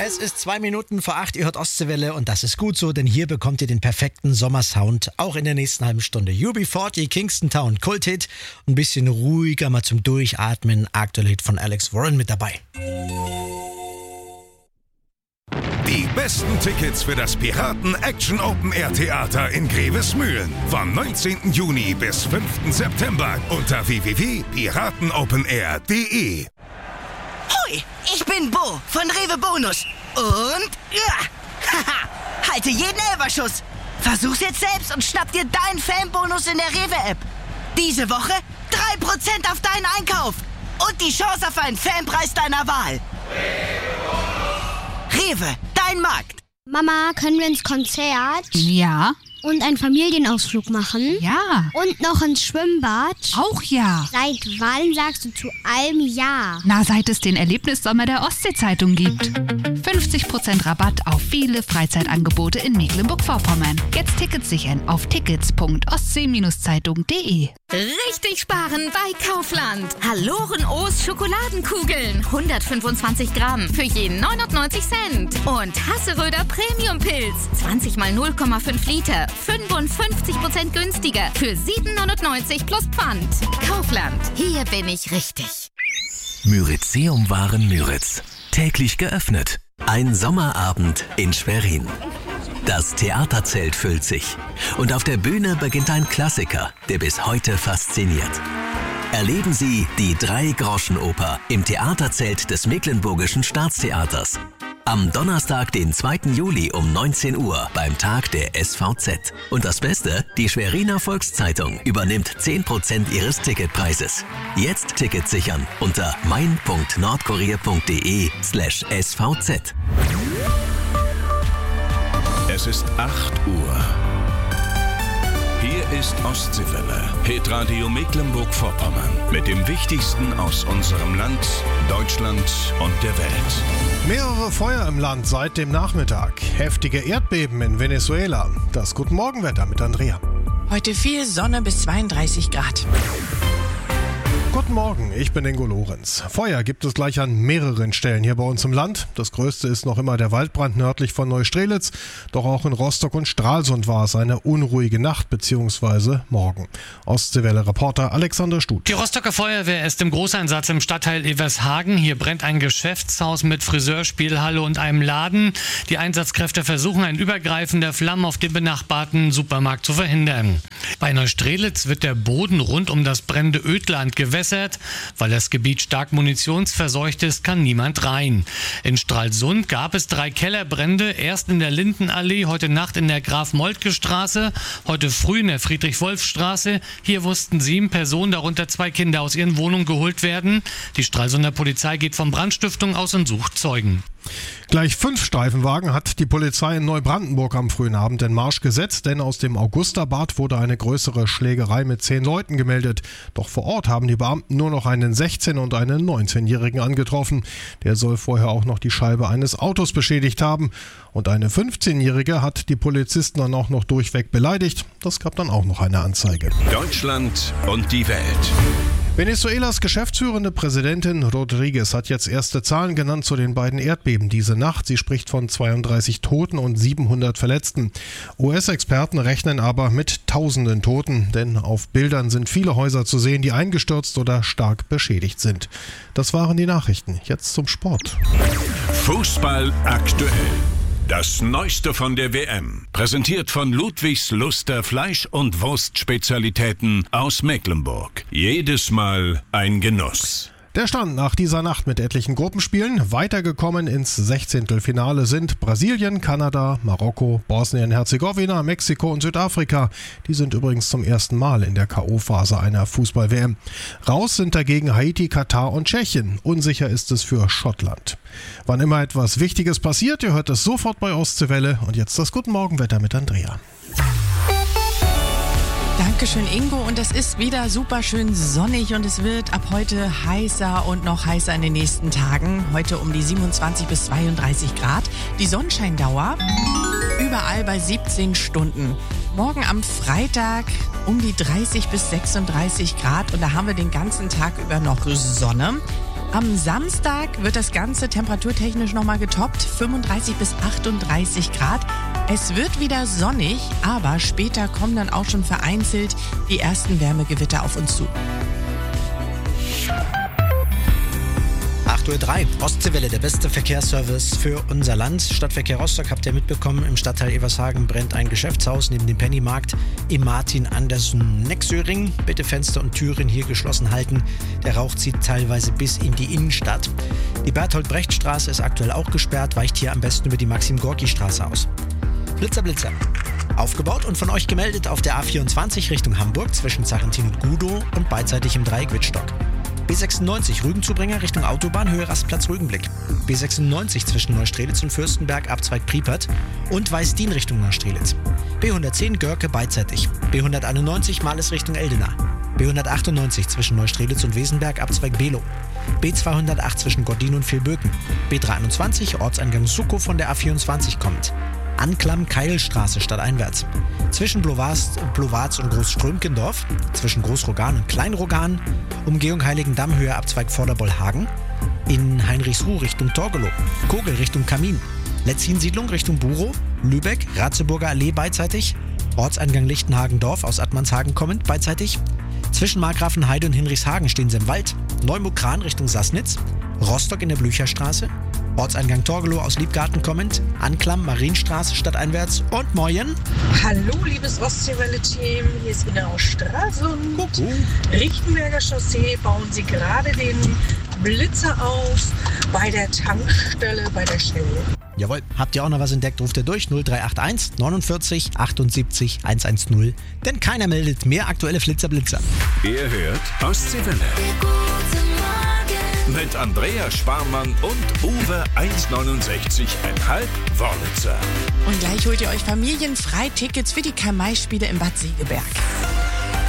Es ist 2 Minuten vor 8, ihr hört Ostseewelle und das ist gut so, denn hier bekommt ihr den perfekten Sommersound, auch in der nächsten halben Stunde. UB40, Kingston Town, Kulthit, ein bisschen ruhiger, mal zum Durchatmen, aktuell von Alex Warren mit dabei. Die besten Tickets für das Piraten Action Open Air Theater in Grevesmühlen vom 19. Juni bis 5. September unter www.piratenopenair.de. Hoi, ich bin Bo von Rewe Bonus und halte jeden Elferschuss. Versuch's jetzt selbst und schnapp dir deinen Fanbonus in der Rewe-App. Diese Woche 3% auf deinen Einkauf und die Chance auf einen Fanpreis deiner Wahl. Rewe, dein Markt. Mama, können wir ins Konzert? Ja. Und einen Familienausflug machen? Ja. Und noch ins Schwimmbad? Auch ja. Seit wann sagst du zu allem ja? Na, seit es den Erlebnissommer der Ostsee-Zeitung gibt. 50% Rabatt auf viele Freizeitangebote in Mecklenburg-Vorpommern. Jetzt Tickets sichern auf tickets.ostsee-zeitung.de. Richtig sparen bei Kaufland. Halloren O's Schokoladenkugeln. 125 Gramm für je 99 Cent. Und Hasseröder Premium-Pilz. 20 mal 0,5 Liter. 55% günstiger für 7,99 plus Pfand. Kaufland. Hier bin ich richtig. Myrizeum-Waren Müritz. Täglich geöffnet. Ein Sommerabend in Schwerin. Das Theaterzelt füllt sich. Und auf der Bühne beginnt ein Klassiker, der bis heute fasziniert. Erleben Sie die 3-Groschen-Oper im Theaterzelt des Mecklenburgischen Staatstheaters. Am Donnerstag, den 2. Juli um 19 Uhr beim Tag der SVZ. Und das Beste, die Schweriner Volkszeitung übernimmt 10% ihres Ticketpreises. Jetzt Tickets sichern unter mein.nordkurier.de/svz. Es ist 8 Uhr. Hier ist Ostseewelle, Hitradio Mecklenburg-Vorpommern. Mit dem Wichtigsten aus unserem Land, Deutschland und der Welt. Mehrere Feuer im Land seit dem Nachmittag. Heftige Erdbeben in Venezuela. Das Guten Morgenwetter mit Andrea. Heute viel Sonne bis 32 Grad. Guten Morgen, ich bin Ingo Lorenz. Feuer gibt es gleich an mehreren Stellen hier bei uns im Land. Das größte ist noch immer der Waldbrand nördlich von Neustrelitz. Doch auch in Rostock und Stralsund war es eine unruhige Nacht bzw. morgen. Ostseewelle-Reporter Alexander Stut. Die Rostocker Feuerwehr ist im Großeinsatz im Stadtteil Evershagen. Hier brennt ein Geschäftshaus mit Friseur, Spielhalle und einem Laden. Die Einsatzkräfte versuchen, ein Übergreifen der Flammen auf den benachbarten Supermarkt zu verhindern. Bei Neustrelitz wird der Boden rund um das brennende Ödland gewässert. Weil das Gebiet stark munitionsverseucht ist, kann niemand rein. In Stralsund gab es 3 Kellerbrände, erst in der Lindenallee, heute Nacht in der Graf-Moltke-Straße, heute früh in der Friedrich-Wolf-Straße. Hier mussten 7 Personen, darunter 2 Kinder, aus ihren Wohnungen geholt werden. Die Stralsunder Polizei geht von Brandstiftung aus und sucht Zeugen. Gleich 5 Streifenwagen hat die Polizei in Neubrandenburg am frühen Abend in Marsch gesetzt, denn aus dem Augusterbad wurde eine größere Schlägerei mit 10 Leuten gemeldet. Doch vor Ort haben die Beamten nur noch einen 16- und einen 19-Jährigen angetroffen. Der soll vorher auch noch die Scheibe eines Autos beschädigt haben. Und eine 15-Jährige hat die Polizisten dann auch noch durchweg beleidigt. Das gab dann auch noch eine Anzeige. Deutschland und die Welt. Venezuelas geschäftsführende Präsidentin Rodriguez hat jetzt erste Zahlen genannt zu den beiden Erdbeben diese Nacht. Sie spricht von 32 Toten und 700 Verletzten. US-Experten rechnen aber mit Tausenden Toten, denn auf Bildern sind viele Häuser zu sehen, die eingestürzt oder stark beschädigt sind. Das waren die Nachrichten. Jetzt zum Sport. Fußball aktuell. Das Neueste von der WM, präsentiert von Ludwigs Luster Fleisch- und Wurstspezialitäten aus Mecklenburg. Jedes Mal ein Genuss. Der Stand nach dieser Nacht mit etlichen Gruppenspielen. Weitergekommen ins 16. sind Brasilien, Kanada, Marokko, Bosnien-Herzegowina, Mexiko und Südafrika. Die sind übrigens zum ersten Mal in der K.O.-Phase einer Fußball-WM. Raus sind dagegen Haiti, Katar und Tschechien. Unsicher ist es für Schottland. Wann immer etwas Wichtiges passiert, ihr hört es sofort bei Ostseewelle. Und jetzt das Guten Morgenwetter mit Andrea. Dankeschön, Ingo. Und es ist wieder super schön sonnig und es wird ab heute heißer und noch heißer in den nächsten Tagen. Heute um die 27 bis 32 Grad. Die Sonnenscheindauer überall bei 17 Stunden. Morgen am Freitag um die 30 bis 36 Grad und da haben wir den ganzen Tag über noch Sonne. Am Samstag wird das Ganze temperaturtechnisch nochmal getoppt, 35 bis 38 Grad. Es wird wieder sonnig, aber später kommen dann auch schon vereinzelt die ersten Wärmegewitter auf uns zu. 8:03 Uhr, Ostseewelle, der beste Verkehrsservice für unser Land. Stadtverkehr Rostock, habt ihr mitbekommen, im Stadtteil Evershagen brennt ein Geschäftshaus neben dem Pennymarkt im Martin-Andersen-Nexöring. Bitte Fenster und Türen hier geschlossen halten. Der Rauch zieht teilweise bis in die Innenstadt. Die Bertolt-Brecht-Straße ist aktuell auch gesperrt, weicht hier am besten über die Maxim-Gorki-Straße aus. Blitzer. Aufgebaut und von euch gemeldet auf der A24 Richtung Hamburg zwischen Zachentin und Gudow und beidseitig im Dreieck Wittstock. B96 Rügenzubringer Richtung Autobahn, Höhe Rastplatz Rügenblick. B96 zwischen Neustrelitz und Fürstenberg, Abzweig Priepert und Weißdien Richtung Neustrelitz. B110 Görke beidseitig. B191 Males Richtung Eldena. B198 zwischen Neustrelitz und Wesenberg, Abzweig Below. B208 zwischen Gordin und Vilböken. B321 Ortseingang Suckow von der A24 kommt. Anklam Keilstraße stadteinwärts. Zwischen Blowarz und Großströmkendorf, zwischen Großrogan und Kleinrogan, Umgehung Heiligendamm, Höhe Abzweig Vorderbollhagen, in Heinrichsruh Richtung Torgelow, Kogel Richtung Kamin, Letzin-Siedlung Richtung Burow, Lübeck, Ratzeburger Allee beidseitig, Ortseingang Lichtenhagen-Dorf aus Attmannshagen kommend beidseitig, zwischen Markgrafenheide und Hinrichshagen stehen sie im Wald, Neumukran Richtung Sassnitz, Rostock in der Blücherstraße, Ortseingang Torgelow aus Liebgarten kommend, Anklam, Marienstraße stadteinwärts und Moyen. Hallo, liebes Ostseewelle-Team, hier ist Ina aus Stralsund. Lichtenberger Chaussee bauen sie gerade den Blitzer auf bei der Tankstelle bei der Shell. Jawohl, habt ihr auch noch was entdeckt, ruft ihr durch 0381 49 78 110, denn keiner meldet mehr aktuelle Flitzer-Blitzer. Ihr hört Ostseewelle. Mit Andrea Sparmann und Uwe 1,69,5 Wörlitzer. Und gleich holt ihr euch familienfrei Tickets für die Karl-May-Spiele in Bad Segeberg.